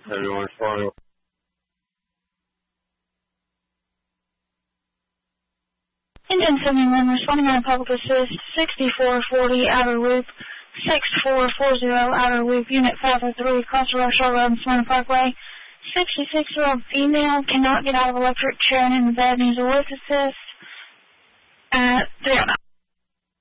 Heavy Orange Fargo. Engine 71 responding on public assist 6440 outer loop 6440 outer loop unit 503 cross Rochelle Road and Smyrna Parkway. 66-year-old female cannot get out of electric chair and in the bed needs a lift assist. 309.